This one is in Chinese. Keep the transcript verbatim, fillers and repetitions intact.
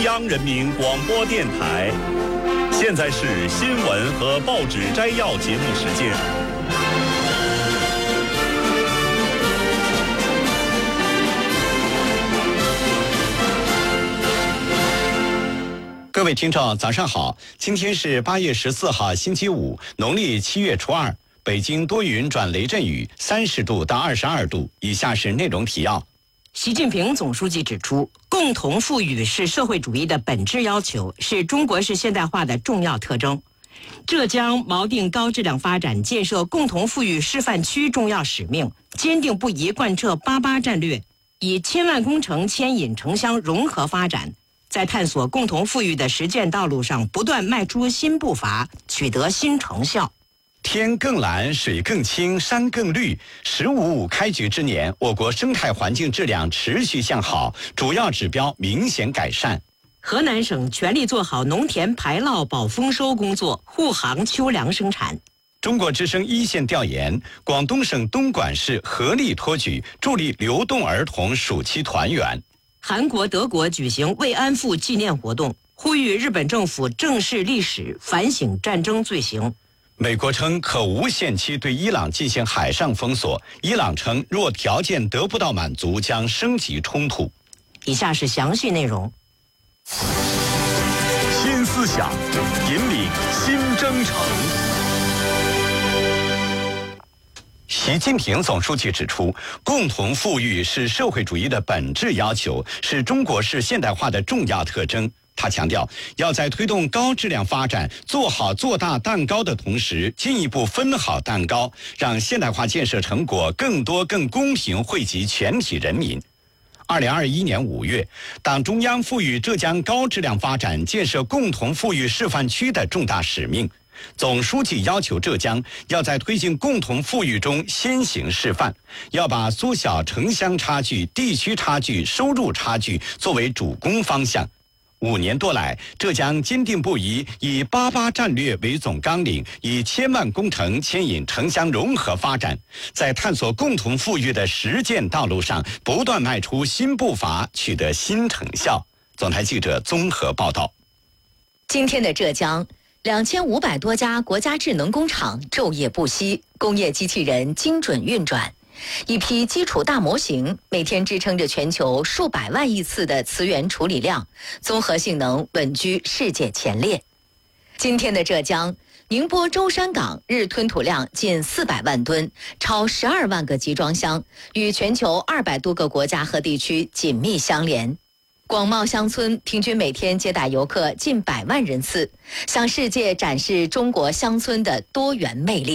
央人民广播电台，现在是新闻和报纸摘要节目时间。 各位听众，早上好！今天是八月十四号，星期五，农历七月初二。北京多云转雷阵雨，三十度到二十二度。以下是内容提要。 习近平总书记指出，共同富裕是社会主义的本质要求，是中国式现代化的重要特征。浙江锚定高质量发展建设共同富裕示范区重要使命，坚定不移贯彻八八战略，以千万工程牵引城乡融合发展，在探索共同富裕的实践道路上不断迈出新步伐，取得新成效。 天更蓝，水更清，山更绿。十五五开局之年，我国生态环境质量持续向好，主要指标明显改善。 河南省全力做好农田排涝保丰收工作，护航秋粮生产。 中国之声一线调研，广东省东莞市合力托举，助力流动儿童暑期团圆。 韩国、德国举行慰安妇纪念活动，呼吁日本政府正视历史，反省战争罪行。 美国称可无限期对伊朗进行海上封锁，伊朗称若条件得不到满足，将升级冲突。 以下是详细内容。 新思想，引领新征程。 习近平总书记指出，共同富裕是社会主义的本质要求，是中国式现代化的重要特征。他强调，要在推动高质量发展、做好做大蛋糕的同时，进一步分好蛋糕，让现代化建设成果更多、更公平惠及全体人民。二零二一年五月，党中央赋予浙江高质量发展建设共同富裕示范区的重大使命。总书记要求浙江要在推进共同富裕中先行示范，要把缩小城乡差距、地区差距、收入差距作为主攻方向。五年多来，浙江坚定不移以八八战略为总纲领，以千万工程牵引城乡融合发展，在探索共同富裕的实践道路上不断迈出新步伐，取得新成效。总台记者综合报道。 今天的浙江，两千五百多家国家智能工厂昼夜不息，工业机器人精准运转。一批基础大模型每天支撑着全球数百万亿次的词源处理量，综合性能稳居世界前列。今天的浙江，宁波舟山港日吞吐量近四百万吨，超十二万个集装箱，与全球二百多个国家和地区紧密相连。广袤乡村平均每天接待游客近百万人次，向世界展示中国乡村的多元魅力。